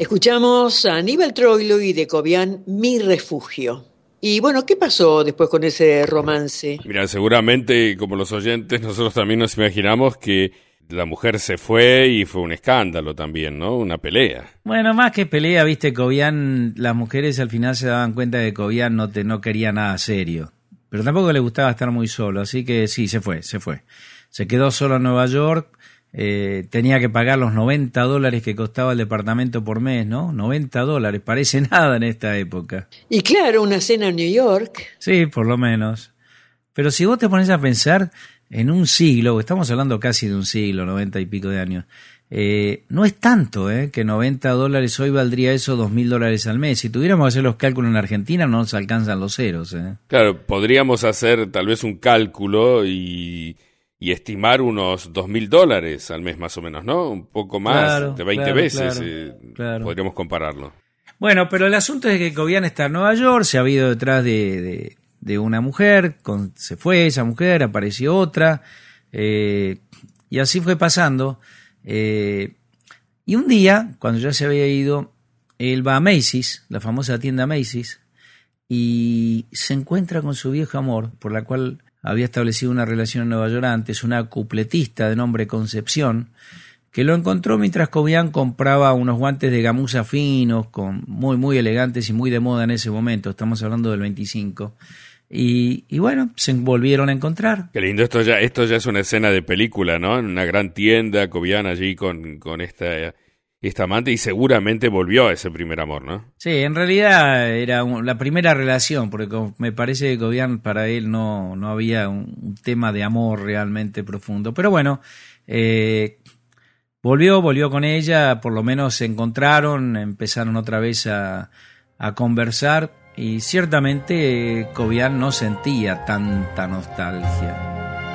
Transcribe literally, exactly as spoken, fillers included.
Escuchamos a Aníbal Troilo y de Cobian, Mi Refugio. Y bueno, ¿qué pasó después con ese romance? Mira, seguramente, como los oyentes, nosotros también nos imaginamos que la mujer se fue y fue un escándalo también, ¿no? Una pelea. Bueno, más que pelea, viste, Cobian, las mujeres al final se daban cuenta de que Cobian no, te, no quería nada serio. Pero tampoco le gustaba estar muy solo, así que sí, se fue, se fue. Se quedó solo en Nueva York, eh, tenía que pagar los noventa dólares que costaba el departamento por mes, ¿no? noventa dólares, parece nada en esta época. Y claro, una cena en New York. Sí, por lo menos. Pero si vos te pones a pensar en un siglo, estamos hablando casi de un siglo, noventa y pico de años, eh, no es tanto, ¿eh? Que noventa dólares hoy valdría eso dos mil dólares al mes. Si tuviéramos que hacer los cálculos en Argentina, no nos alcanzan los ceros, ¿eh? Claro, podríamos hacer tal vez un cálculo y, y estimar unos dos mil dólares al mes más o menos, ¿no? Un poco más, Claro, de veinte claro, veces, claro, eh, claro. podríamos compararlo. Bueno, pero el asunto es que Cobian está en Nueva York, se ha ido detrás de, de, de una mujer, con, se fue esa mujer, apareció otra, eh, y así fue pasando. Eh, y un día, cuando ya se había ido, él va a Macy's, la famosa tienda Macy's, y se encuentra con su viejo amor, por la cual había establecido una relación en Nueva York antes, una cupletista de nombre Concepción, que lo encontró mientras Cobian compraba unos guantes de gamuza finos, con muy muy elegantes y muy de moda en ese momento, estamos hablando del veinticinco. Y, y bueno, se volvieron a encontrar. Qué lindo, esto ya esto ya es una escena de película, ¿no? En una gran tienda, Cobian allí con, con esta, esta amante, y seguramente volvió a ese primer amor, ¿no? Sí, en realidad era un, la primera relación, porque me parece que Cobian, para él no, no había un, un tema de amor realmente profundo. Pero bueno, eh, volvió, volvió con ella, por lo menos se encontraron, empezaron otra vez a, a conversar. Y ciertamente eh, Cobian no sentía tanta nostalgia.